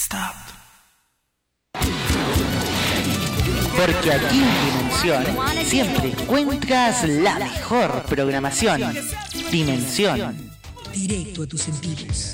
Porque aquí en Dimensión siempre encuentras la mejor programación. Dimensión. Directo a tus sentidos.